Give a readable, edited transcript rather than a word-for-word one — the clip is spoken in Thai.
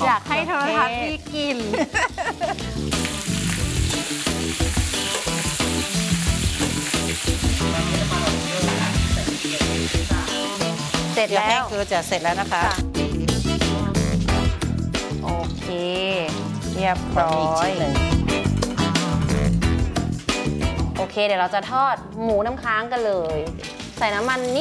อยากให้โทรทัศน์มีกลิ่นเสร็จเดี๋ยวแล้แห้งวคือจะเสร็จแล้วนะคะโอเคเรียบร้ออีกยชิ้นหนึ่งโอเคเดี๋ยวเราจะทอดหมูน้ำค้างกันเลย ใส่น้ำมันนิด